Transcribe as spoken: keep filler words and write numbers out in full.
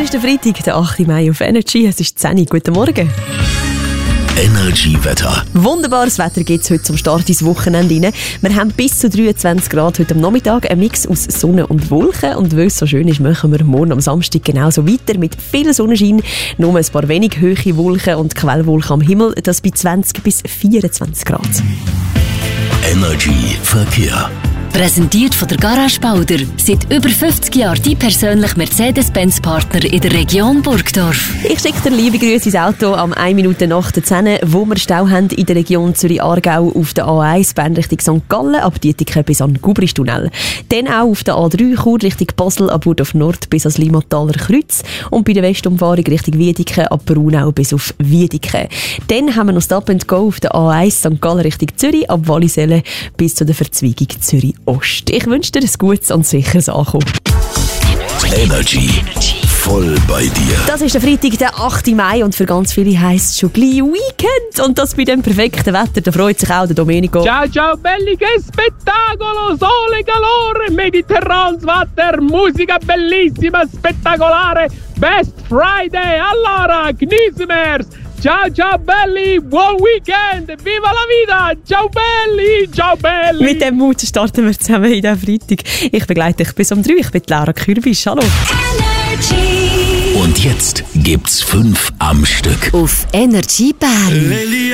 ist der Freitag, der achte Mai auf Energy. Es ist zehn Uhr. Guten Morgen. Energy Wetter. Wunderbares Wetter gibt es heute zum Start ins Wochenende rein. Wir haben bis zu dreiundzwanzig Grad heute am Nachmittag, ein Mix aus Sonne und Wolken. Und weil es so schön ist, machen wir morgen am Samstag genauso weiter mit viel Sonnenschein. Nur ein paar wenig hohe Wolken und Quellwolken am Himmel, das bei zwanzig bis vierundzwanzig Grad. Energy Verkehr. Präsentiert von der Garage Bauder. Seit über fünfzig Jahren die persönliche Mercedes-Benz-Partner in der Region Burgdorf. Ich schicke dir liebe Grüße ins Auto am eine Minute nach der zehn, wo wir Stau haben in der Region Zürich-Aargau auf der A eins, Bern Richtung Sankt Gallen, ab Dietiken bis an Gubristunnel. Dann auch auf der A drei, Chur Richtung Basel, ab Burdorf Nord bis ans Limataler Kreuz und bei der Westumfahrung Richtung Wiedeken, ab Braunau bis auf Wiedeken. Dann haben wir noch Stop and Go auf der A eins, Sankt Gallen Richtung Zürich, ab Wallisellen bis zu der Verzweigung Zürich Ost. Ich wünsche dir ein gutes und sicheres Ankommen. Energy. Voll bei dir. Das ist der Freitag, der achte Mai und für ganz viele heisst es schon gleich Weekend. Und das bei dem perfekten Wetter, da freut sich auch der Domenico. Ciao, ciao, belli, che spettacolo, sole, calore, mediterranes Wetter, musica bellissima, spettacolare, best Friday, allora, genießen wir's. Ciao, ciao, belli, buon Weekend, viva la vida, ciao, belli, ciao, belli. Mit dem Mut starten wir zusammen in diesen Freitag. Ich begleite dich bis um drei. Ich bin Laura Kürbisch. Hallo. Und jetzt gibt's fünf am Stück. Auf Energy Bern.